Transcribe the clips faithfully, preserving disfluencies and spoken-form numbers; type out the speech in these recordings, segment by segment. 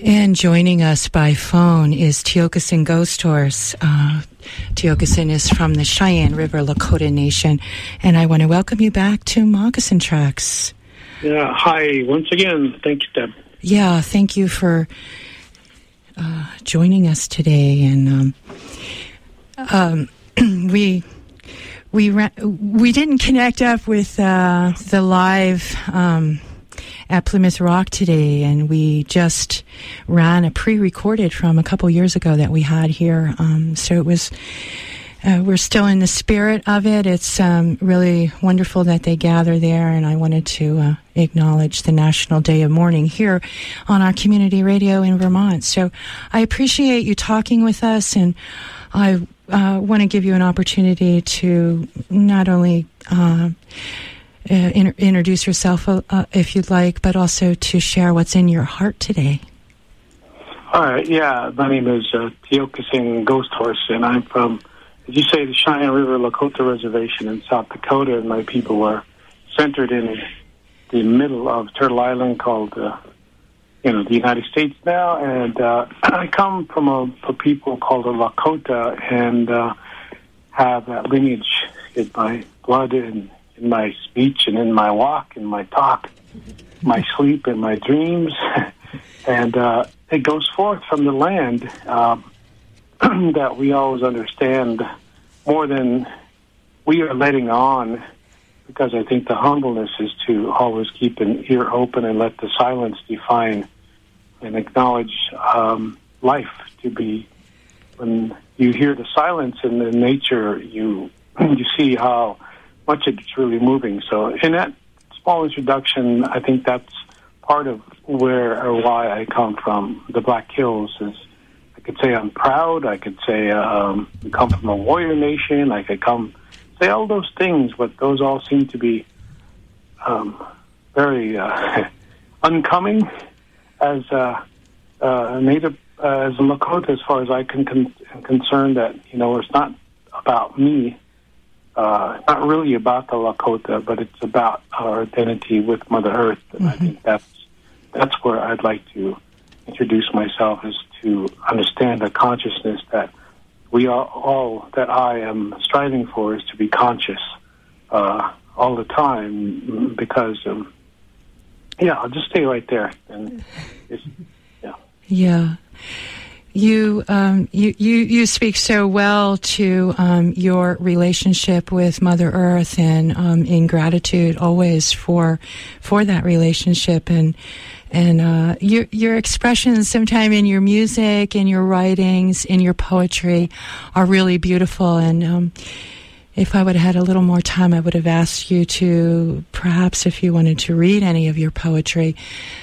And joining us by phone is Tiokasin Ghost Horse. Uh, Tiokasin is from the Cheyenne River Lakota Nation, and I want to welcome you back to Moccasin Tracks. Yeah, hi, once again. Thank you, Deb. Yeah, thank you for uh, joining us today. And um, um, we we ra- we didn't connect up with uh, the live um, at Plymouth Rock today, and we just ran a pre-recorded from a couple years ago that we had here. Um, so it was, uh, we're still in the spirit of it. It's um, really wonderful that they gather there, and I wanted to uh, acknowledge the National Day of Mourning here on our community radio in Vermont. So I appreciate you talking with us, and I uh, want to give you an opportunity to not only uh, Uh, in, introduce yourself, uh, if you'd like, but also to share what's in your heart today. All right, yeah, my name is uh, Tiokasin Ghost Horse, and I'm from, as you say, the Cheyenne River Lakota Reservation in South Dakota, and my people are centered in the middle of Turtle Island, called, uh, you know, the United States now, and uh, I come from a, a people called a Lakota, and uh, have that lineage in my blood and in my speech and in my walk and my talk, my sleep and my dreams. And uh, it goes forth from the land um, that we always understand more than we are letting on, because I think the humbleness is to always keep an ear open and let the silence define and acknowledge um, life to be. When you hear the silence in the nature, you you see how much it's really moving. So in that small introduction, I think that's part of where or why I come from. The Black Hills is, I could say I'm proud. I could say um, we come from a warrior nation. I could come say all those things, but those all seem to be um, very uh, uncoming as a, a native, uh, as a Lakota, as far as I can con- concerned. That, you know, it's not about me. Uh, not really about the Lakota, but it's about our identity with Mother Earth. And mm-hmm. I think that's that's where I'd like to introduce myself, is to understand the consciousness that we are all, that I am striving for, is to be conscious uh, all the time, because, um, yeah, I'll just stay right there. And it's, yeah. Yeah. You, um, you, you, you speak so well to, um, your relationship with Mother Earth, and, um, in gratitude always for, for that relationship, and, and, uh, your, your expressions sometime in your music, in your writings, in your poetry are really beautiful. And, um, if I would have had a little more time, I would have asked you to, perhaps if you wanted to read any of your poetry.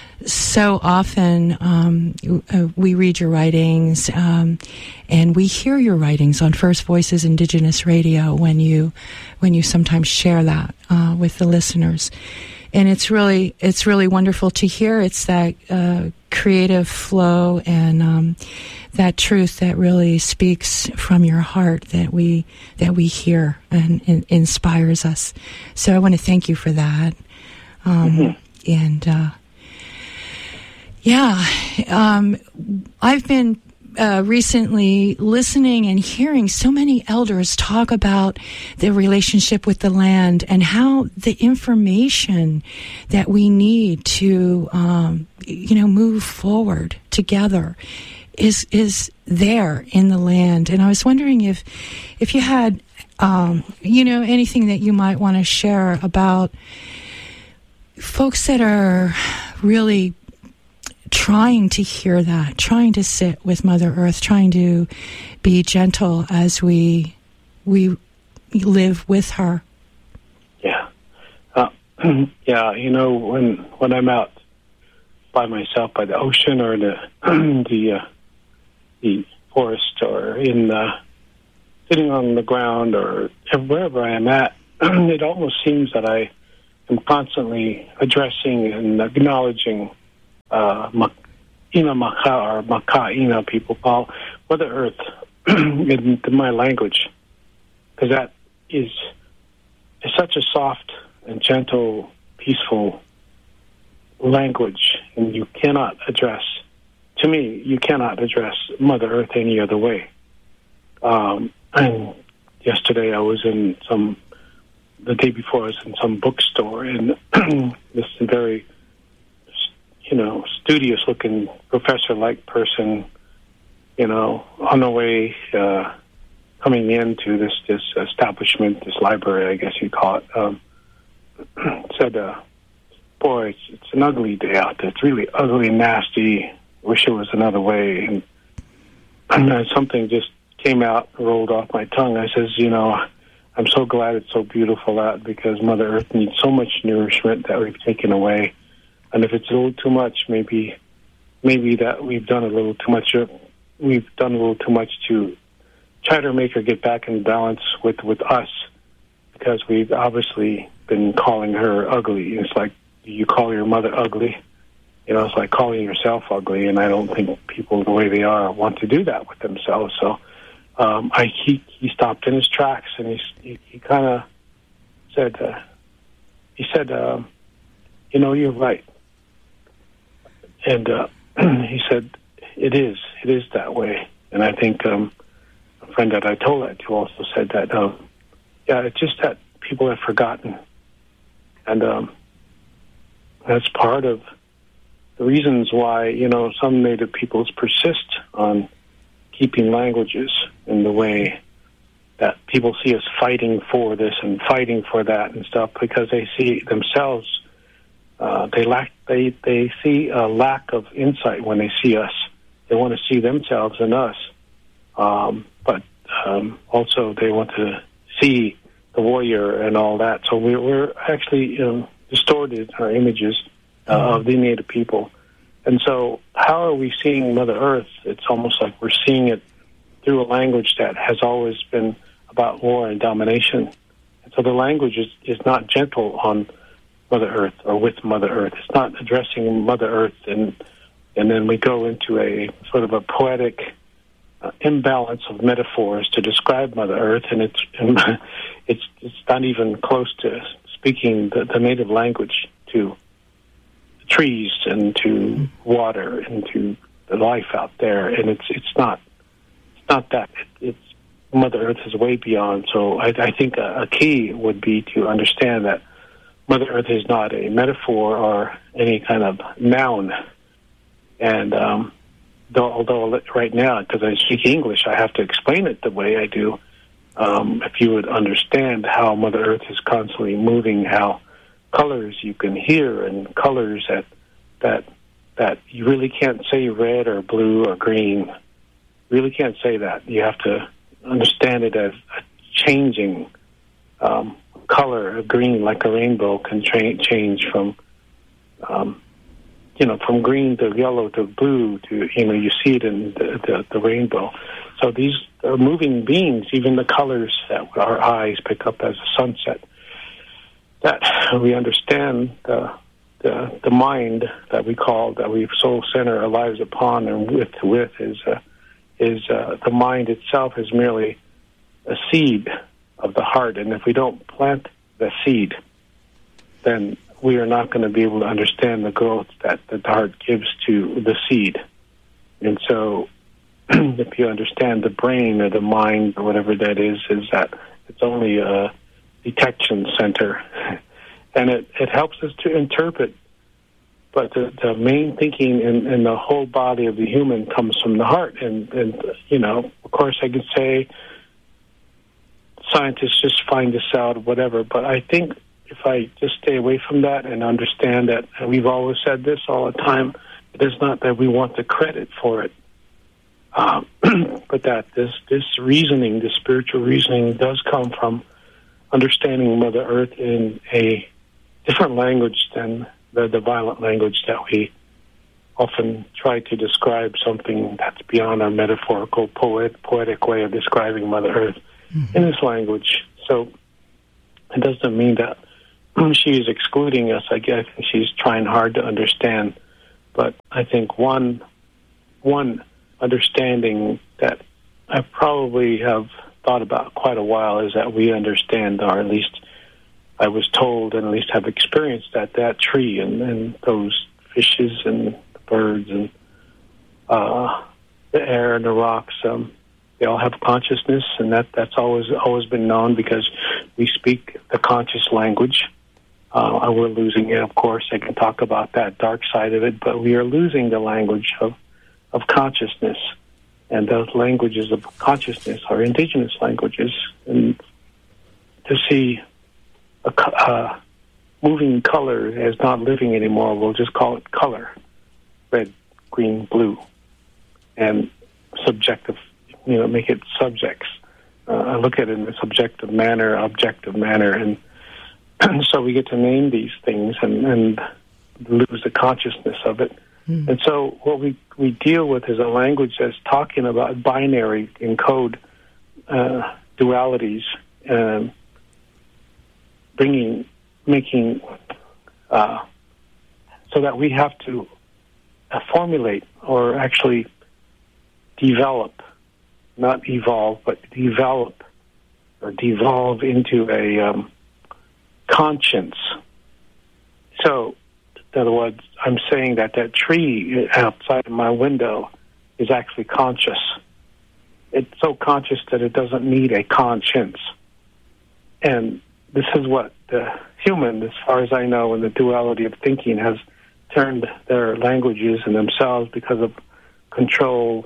So often um, we read your writings, um, and we hear your writings on First Voices Indigenous Radio when you when you sometimes share that uh, with the listeners, and it's really it's really wonderful to hear. It's that uh, creative flow and um, that truth that really speaks from your heart that we that we hear and, and inspires us. So I want to thank you for that, um, mm-hmm. and. Uh, Yeah, um, I've been uh, recently listening and hearing so many elders talk about their relationship with the land, and how the information that we need to, um, you know, move forward together is is there in the land. And I was wondering if if you had, um, you know, anything that you might want to share about folks that are really trying to hear that, trying to sit with Mother Earth, trying to be gentle as we we live with her. Yeah, uh, yeah. You know, when when I'm out by myself by the ocean, or the the uh, the forest, or in the, sitting on the ground, or wherever I am at, it almost seems that I am constantly addressing and acknowledging Uh, Ina Maka, or Maka Ina, people call Mother Earth in my language, because that is, is such a soft and gentle, peaceful language, and you cannot address to me, you cannot address Mother Earth any other way. Um, and yesterday I was in some, the day before I was in some bookstore, and this very, you know, studious-looking professor-like person, you know, on the way, uh, coming into this, this establishment, this library, I guess you'd call it, um, said, uh, boy, it's, it's an ugly day out there. It's really ugly and nasty. Wish it was another way. And, and uh, something just came out, rolled off my tongue. I says, you know, I'm so glad it's so beautiful out, because Mother Earth needs so much nourishment that we've taken away. And if it's a little too much, maybe maybe that we've done a little too much. We've done a little too much to try to make her get back in balance with, with us, because we've obviously been calling her ugly. It's like, you call your mother ugly, you know, it's like calling yourself ugly, and I don't think people, the way they are, want to do that with themselves. So um, I he, he stopped in his tracks, and he he, he kind of said, uh, he said, uh, you know, you're right. And uh, he said, it is, it is that way. And I think um, a friend that I told that to also said that, um, yeah, it's just that people have forgotten. And um, that's part of the reasons why, you know, some Native peoples persist on keeping languages in the way that people see us fighting for this and fighting for that and stuff, because they see themselves, uh, they lack, they, they see a lack of insight when they see us. They want to see themselves in us. Um, but um, also they want to see the warrior and all that. So we're, we're actually, you know, distorted our images uh, mm-hmm. of the Native people. And so how are we seeing Mother Earth? It's almost like we're seeing it through a language that has always been about war and domination. And so the language is, is not gentle on Mother Earth or with Mother Earth. It's not addressing Mother Earth, and and then we go into a sort of a poetic uh, imbalance of metaphors to describe Mother Earth, and it's it's it's not even close to speaking the, the native language to trees and to water and to the life out there, and it's it's not it's not that it, it's Mother Earth is way beyond. So I, I think a, a key would be to understand that Mother Earth is not a metaphor or any kind of noun. And um, though, although right now, because I speak English, I have to explain it the way I do. Um, if you would understand how Mother Earth is constantly moving, how colors you can hear, and colors that that that you really can't say red or blue or green. You really can't say that. You have to understand it as a changing um, color. A green, like a rainbow, can tra- change from um, you know from green to yellow to blue to you know you see it in the, the, the rainbow. So these are moving beings. Even the colors that our eyes pick up as a sunset. That we understand the, the the mind that we call, that we so center our lives upon and with with is uh, is uh, the mind itself is merely a seed of the heart, and if we don't plant the seed, then we are not going to be able to understand the growth that, that the heart gives to the seed. And so, if you understand the brain or the mind or whatever that is, is that it's only a detection center, and it, it helps us to interpret, but the, the main thinking in, in the whole body of the human comes from the heart. And, and you know, of course I could say scientists just find this out, whatever, but I think if I just stay away from that and understand that, and we've always said this all the time, it is not that we want the credit for it, um, but that this, this reasoning, this spiritual reasoning, does come from understanding Mother Earth in a different language than the, the violent language that we often try to describe something that's beyond our metaphorical, poet, poetic way of describing Mother Earth mm-hmm. in this language. So it doesn't mean that she is excluding us. I guess she's trying hard to understand. But I think one one understanding that I probably have thought about quite a while is that we understand, or at least I was told and at least have experienced, that that tree and, and those fishes and birds and uh, the air and the rocks, um, they all have consciousness, and that, that's always always been known because we speak the conscious language. Uh, and we're losing it, of course. I can talk about that dark side of it, but we are losing the language of, of consciousness. And those languages of consciousness are indigenous languages. And to see a uh, moving color as not living anymore, we'll just call it color. Red, green, blue. And subjective, you know, make it subjects. Uh, I look at it in a subjective manner, objective manner, and, and so we get to name these things and, and lose the consciousness of it. Mm. And so what we, we deal with is a language that's talking about binary encode uh, dualities, um, bringing, making, uh, so that we have to uh, formulate or actually develop, not evolve, but develop or devolve into a um, conscience. So, in other words, I'm saying that that tree outside of my window is actually conscious. It's so conscious that it doesn't need a conscience. And this is what the human, as far as I know, in the duality of thinking, has turned their languages and themselves because of control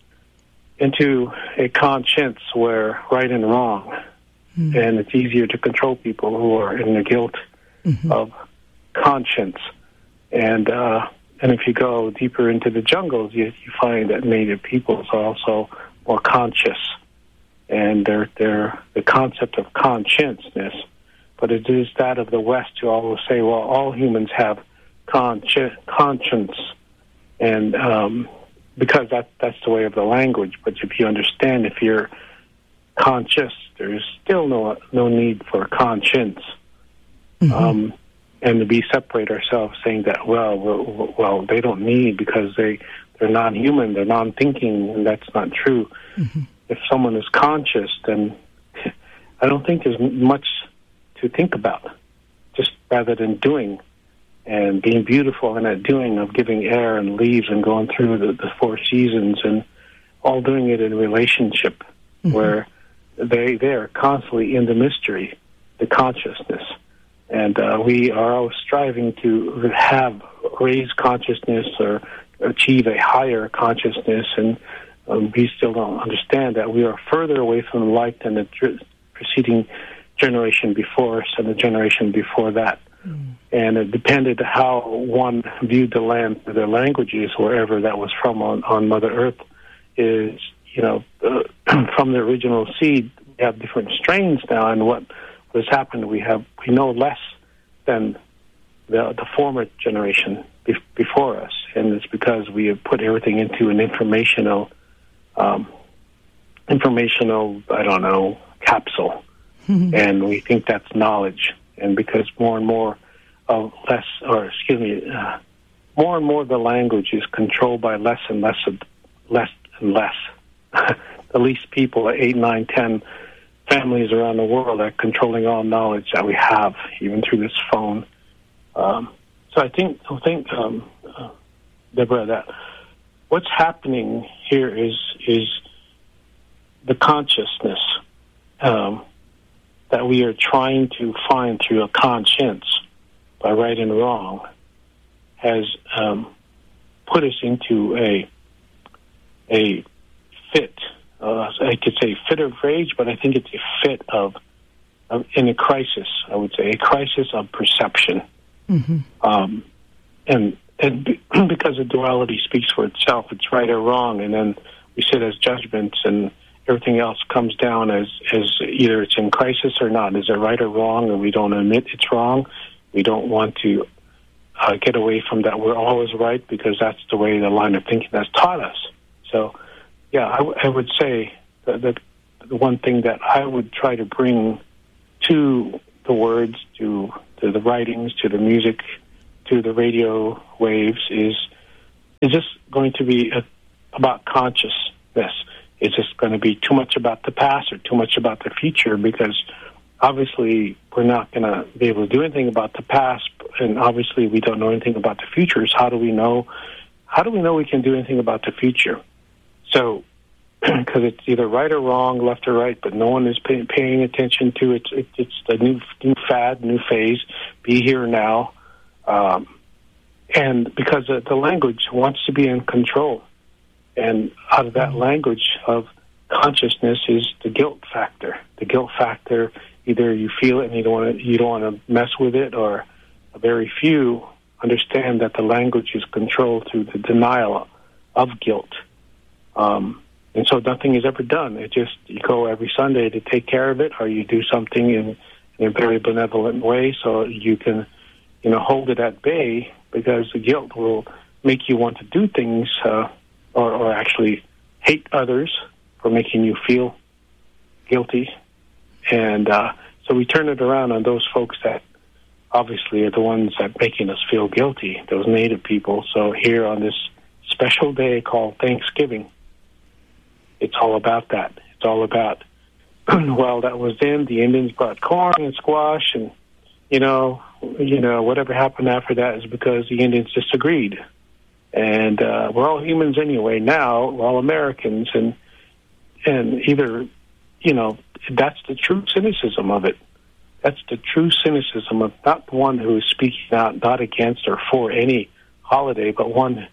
into a conscience where right and wrong, mm. and it's easier to control people who are in the guilt mm-hmm. of conscience. And uh, and if you go deeper into the jungles, you, you find that Native peoples are also more conscious, and they're, they're the concept of consciousness. But it is that of the West who always say, well, all humans have consci- conscience, and um, because that that's the way of the language. But if you understand, if you're conscious, there's still no no need for conscience. Mm-hmm. Um, and to be separate ourselves, saying that, well, well, well, they don't need because they, they're non-human, they're non-thinking, and that's not true. Mm-hmm. If someone is conscious, then I don't think there's much to think about, just rather than doing and being beautiful in that doing of giving air and leaves and going through the, the four seasons and all doing it in relationship mm-hmm. where they, they're constantly in the mystery, the consciousness. And uh, we are always striving to have raised consciousness or achieve a higher consciousness, and um, we still don't understand that we are further away from the light than the tr- preceding generation before us and the generation before that. Mm. And it depended how one viewed the land, the languages, wherever that was from on, on Mother Earth, is, you know, uh, from the original seed, we have different strains now, and what has happened, we have we know less than the, the former generation be, before us, and it's because we have put everything into an informational, um, informational, I don't know, capsule, mm-hmm. and we think that's knowledge, and because more and more of less, or excuse me, uh, more and more the language is controlled by less and less, of, less and less. The least people, eight, nine, ten families around the world are controlling all knowledge that we have, even through this phone. Um, so I think, I think, um, uh, Deborah, that what's happening here is is the consciousness um, that we are trying to find through a conscience by right and wrong has um, put us into a a fit. Uh, I could say fit of rage, but I think it's a fit of, of in a crisis, I would say, a crisis of perception. Mm-hmm. Um, and and be, because the duality speaks for itself, it's right or wrong, and then we sit as judgments, and everything else comes down as, as either it's in crisis or not. Is it right or wrong? And we don't admit it's wrong. We don't want to uh, get away from that. We're always right because that's the way the line of thinking has taught us. So, yeah, I, w- I would say that, that the one thing that I would try to bring to the words, to, to the writings, to the music, to the radio waves is is just going to be a, about consciousness. It's just going to be too much about the past or too much about the future, because obviously we're not going to be able to do anything about the past, and obviously we don't know anything about the futures. How do we know how do we know we can do anything about the future? So, because it's either right or wrong, left or right, but no one is pay, paying attention to it. It's, it's the new, new fad, new phase, be here now. Um, and because the, the language wants to be in control. And out of that language of consciousness is the guilt factor. The guilt factor, either you feel it and you don't want to, you don't want to mess with it, or very few understand that the language is controlled through the denial of guilt. Um, and so nothing is ever done. It just, you go every Sunday to take care of it, or you do something in, in a very benevolent way so you can, you know, hold it at bay, because the guilt will make you want to do things uh, or, or actually hate others for making you feel guilty. And uh, so we turn it around on those folks that obviously are the ones that making us feel guilty, those Native people. So here on this special day called Thanksgiving, it's all about that. It's all about, well, that was then, the Indians brought corn and squash, and, you know, you know, whatever happened after that is because the Indians disagreed. And uh, we're all humans anyway now, we're all Americans, and and either, you know, that's the true cynicism of it. That's the true cynicism of not the one who is speaking out, not against or for any holiday, but one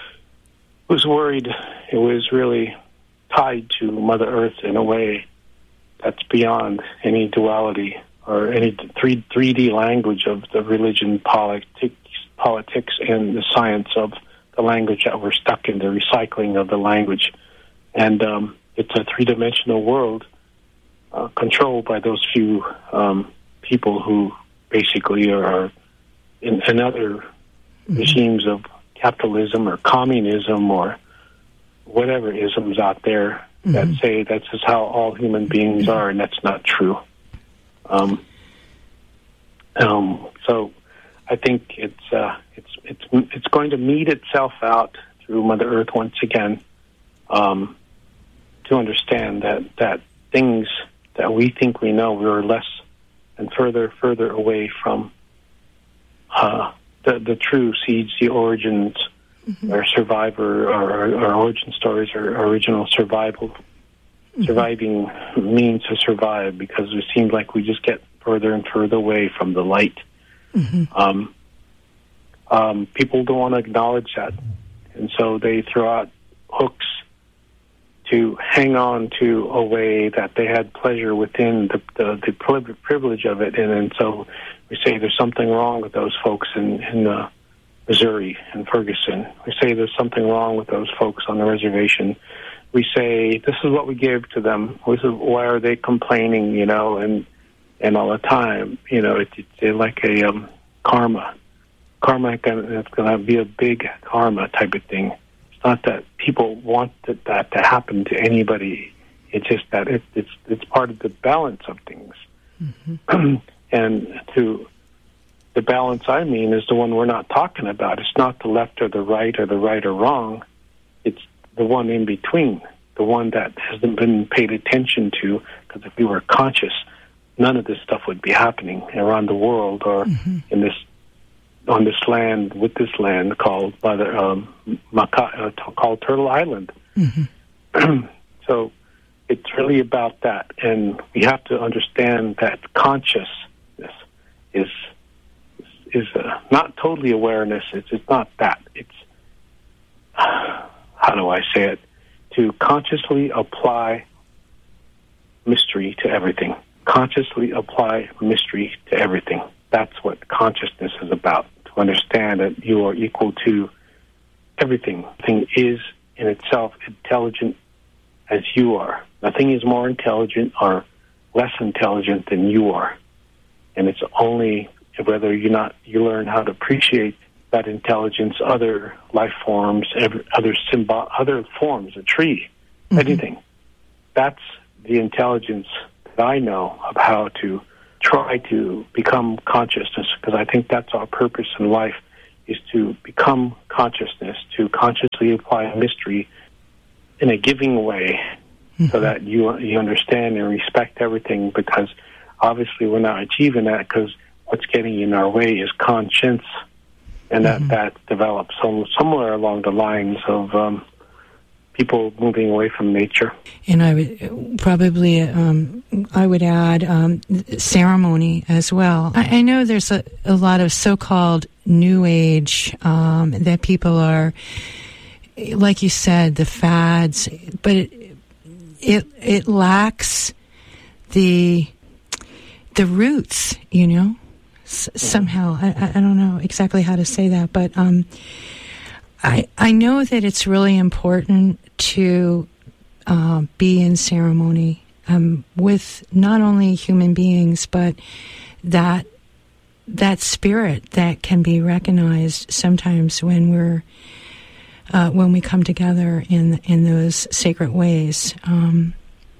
who's worried it was really tied to Mother Earth in a way that's beyond any duality or any three, 3D language of the religion, politics, politics, and the science of the language that we're stuck in, the recycling of the language. And um, it's a three-dimensional world uh, controlled by those few um, people who basically are in, in other mm-hmm. regimes of capitalism or communism or whatever isms out there mm-hmm. that say that's just how all human beings are, and that's not true. Um, um, so I think it's uh, it's it's it's going to meet itself out through Mother Earth once again, um, to understand that that things that we think we know, we're less and further further away from uh, the the true seeds, the origins, mm-hmm. or survivor, or, or origin stories, or original survival, mm-hmm. surviving means to survive, because it seems like we just get further and further away from the light. Mm-hmm. Um, um, people don't want to acknowledge that, and so they throw out hooks to hang on to a way that they had pleasure within the, the, the privilege of it. And then so we say there's something wrong with those folks in, in uh, Missouri and Ferguson. We say there's something wrong with those folks on the reservation. We say, this is what we give to them. This is, why are they complaining, you know, and and all the time, you know, it, it's like a um, karma. Karma, it's going to be a big karma type of thing. It's not that people want that, that to happen to anybody. It's just that it, it's it's part of the balance of things. Mm-hmm. And to the balance I mean is the one we're not talking about. It's not the left or the right or the right or wrong. It's the one in between, the one that hasn't been paid attention to, because if we were conscious, none of this stuff would be happening around the world or mm-hmm. in this on this land with this land called by the um, Maca, uh, called Turtle Island. Mm-hmm. So it's really about that, and we have to understand that consciousness is is uh, not totally awareness. It's, it's not that. It's uh, how do I say it? To consciously apply mystery to everything. Consciously apply mystery to everything. That's what consciousness is about. To understand that you are equal to everything. Nothing is in itself intelligent as you are. Nothing is more intelligent or less intelligent than you are. And it's only whether you not you learn how to appreciate that intelligence, other life forms, every, other symbol, other forms, a tree, mm-hmm. anything. That's the intelligence that I know of how to try to become consciousness, because I think that's our purpose in life, is to become consciousness, to consciously apply mystery in a giving way, mm-hmm. so that you you understand and respect everything, because obviously we're not achieving that, because what's getting in our way is conscience, and that Mm-hmm. that developed some, somewhere along the lines of um, people moving away from nature. And I would probably, um, I would add um, ceremony as well. I, I know there's a, a lot of so-called New Age um, that people are, like you said, the fads, but it it, it lacks the the roots, you know. S- somehow, I, I don't know exactly how to say that, but um, I I know that it's really important to uh, be in ceremony um, with not only human beings, but that that spirit that can be recognized sometimes when we're uh, when we come together in in those sacred ways. Um,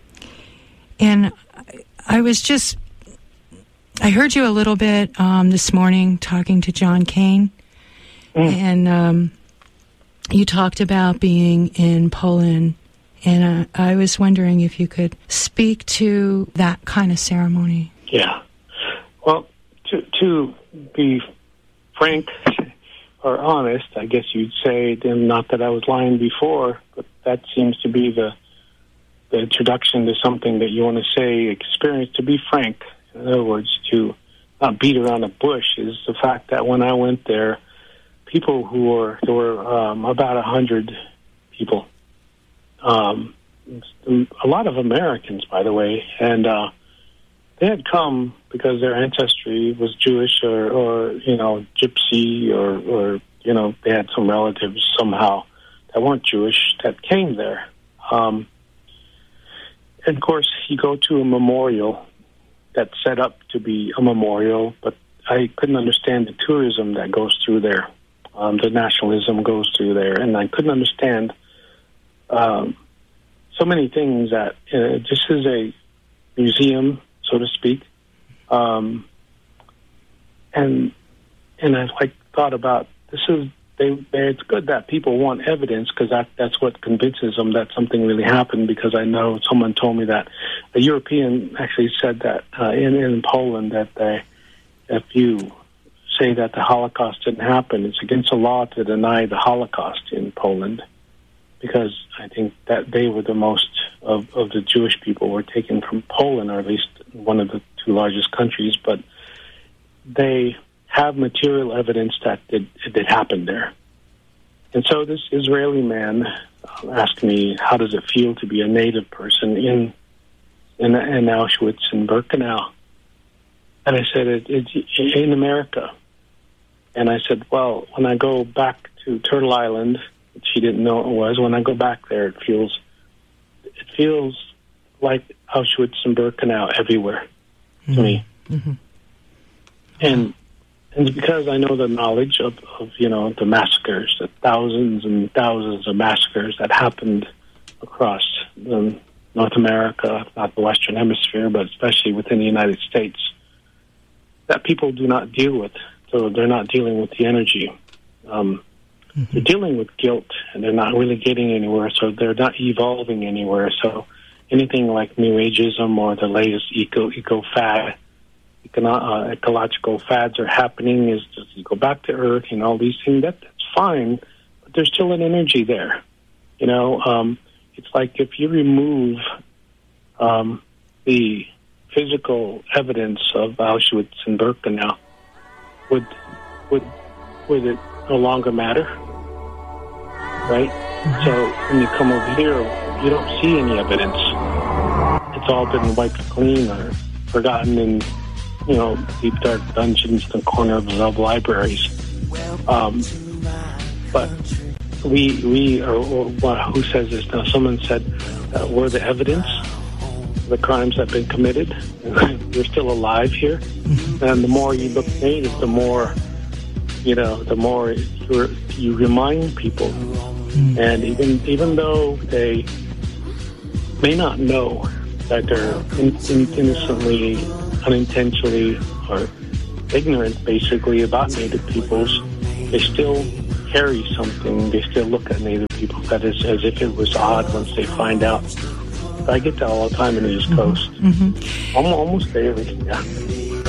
and I was just I heard you a little bit um, this morning talking to John Kane, mm. and um, you talked about being in Poland, and uh, I was wondering if you could speak to that kind of ceremony. Yeah. Well, to, to be frank or honest, I guess you'd say, and not that I was lying before, but that seems to be the, the introduction to something that you want to say, experience, to be frank. In other words, to not beat around the bush, is the fact that when I went there, people who were, there were um, about a hundred people, um, a lot of Americans, by the way, and uh, they had come because their ancestry was Jewish or, or you know, Gypsy, or, or, you know, they had some relatives somehow that weren't Jewish that came there. Um, and, of course, you go to a memorial that's set up to be a memorial, but I couldn't understand the tourism that goes through there. Um, the nationalism goes through there, and I couldn't understand um, so many things that uh, this is a museum, so to speak, um, and and I like thought about this is they, they it's good that people want evidence, because that that's what convinces them that something really happened. Because I know someone told me that a European actually said that uh, in in Poland that they, if you say that the Holocaust didn't happen, it's against the law to deny the Holocaust in Poland, because I think that they were the most of, of the Jewish people were taken from Poland, or at least one of the two largest countries, but they have material evidence that it, it happened there. And so this Israeli man uh, asked me, how does it feel to be a native person in in, in Auschwitz and Birkenau? And I said, it, it's in America. And I said, well, when I go back to Turtle Island, which she didn't know it was, when I go back there, it feels it feels like Auschwitz and Birkenau everywhere mm-hmm. to me. Mm-hmm. And and it's because I know the knowledge of, of, you know, the massacres, the thousands and thousands of massacres that happened across um, North America, not the Western Hemisphere, but especially within the United States, that people do not deal with. So they're not dealing with the energy. Um, mm-hmm. They're dealing with guilt, and they're not really getting anywhere, so they're not evolving anywhere. So anything like New Ageism or the latest eco eco fad, eco, uh, ecological fads are happening, is just you go back to Earth and all these things. That, that's fine, but there's still an energy there. You know, um, it's like if you remove um, the physical evidence of Auschwitz and Birkenau, would would would it no longer matter? Right? Mm-hmm. So when you come over here, you don't see any evidence. It's all been wiped clean or forgotten in, you know, deep dark dungeons in the corner of the libraries. Um, but we we or, or who says this now? Someone said uh, we're the evidence. The crimes that have been committed. You're still alive here. Mm-hmm. And the more you look native, the more, you know, the more you're, you remind people. Mm-hmm. And even even though they may not know that they're in, in, innocently, unintentionally, or ignorant, basically, about Native peoples, they still carry something. They still look at Native people that is as if it was odd once they find out. I get that all the time in the East Coast. Mm-hmm. Almost, almost daily, yeah.